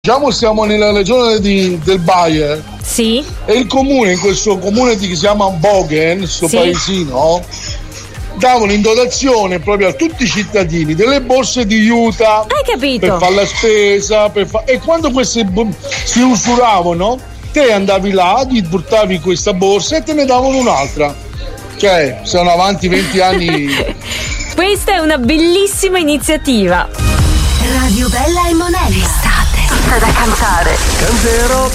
Diciamo siamo nella regione del Bayern. Sì. E il comune, in questo comune che si chiama Bogen, questo paesino, davano in dotazione proprio a tutti i cittadini delle borse di juta. Hai capito? Per fare la spesa, e quando queste si usuravano, te andavi là, ti portavi questa borsa e te ne davano un'altra. Cioè, sono avanti 20 anni. Questa è una bellissima iniziativa. Radio Bella e Monella. Estate. Tutta da cantare. Canterò